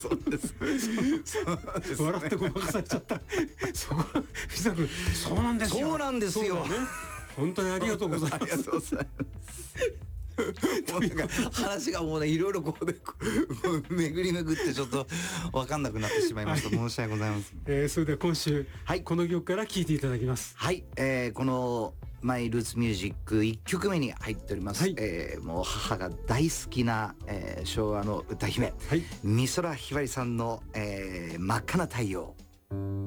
そうです。そうですね。 笑ってごまかされちゃった。そこ藤田君、そうなんですよ。 そうなんですよ。 そうだね。本当にありがとうございます。 ありがとうございます。もうなんか話がもうねいろいろこうでこう巡り巡ってちょっと分かんなくなってしまいました。申し訳ございません。 それでは今週、 はい、 この曲から聴いていただきます。 はい、このマイルーツミュージック1曲目に入っております。 はい、 もう母が大好きな、昭和の歌姫、 はい、 美空ひばりさんの、真っ赤な太陽。